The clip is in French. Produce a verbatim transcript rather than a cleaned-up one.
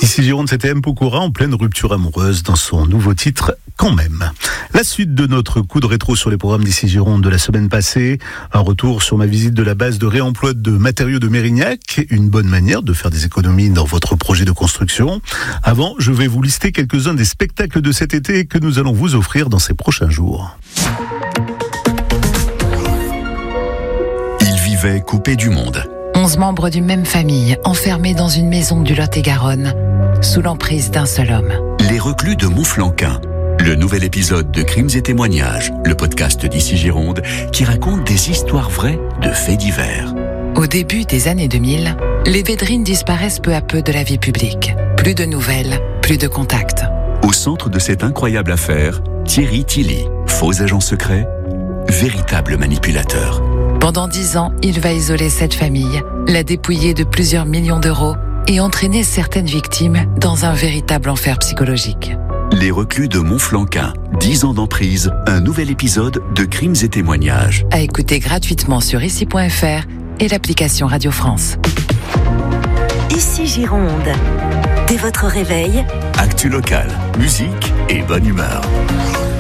Ici Gironde, c'était M. Pokora en pleine rupture amoureuse dans son nouveau titre « Quand même ». La suite de notre coup de rétro sur les programmes d'Ici Gironde de la semaine passée, un retour sur ma visite de la base de réemploi de matériaux de Mérignac, une bonne manière de faire des économies dans votre projet de construction. Avant, je vais vous lister quelques-uns des spectacles de cet été que nous allons vous offrir dans ces prochains jours. Il vivait coupé du monde. Onze membres d'une même famille, enfermés dans une maison du Lot-et-Garonne, sous l'emprise d'un seul homme. Les reclus de Montflanquin. Le nouvel épisode de Crimes et témoignages, le podcast d'Ici Gironde, qui raconte des histoires vraies de faits divers. Au début des années deux mille, les Védrines disparaissent peu à peu de la vie publique. Plus de nouvelles, plus de contacts. Au centre de cette incroyable affaire, Thierry Tilly, faux agent secret, véritable manipulateur. Pendant dix ans, il va isoler cette famille, la dépouiller de plusieurs millions d'euros et entraîner certaines victimes dans un véritable enfer psychologique. Les reclus de Montflanquin, dix ans d'emprise, un nouvel épisode de Crimes et témoignages. À écouter gratuitement sur ici point f r et l'application Radio France. Ici Gironde. Dès votre réveil, actu local, musique et bonne humeur.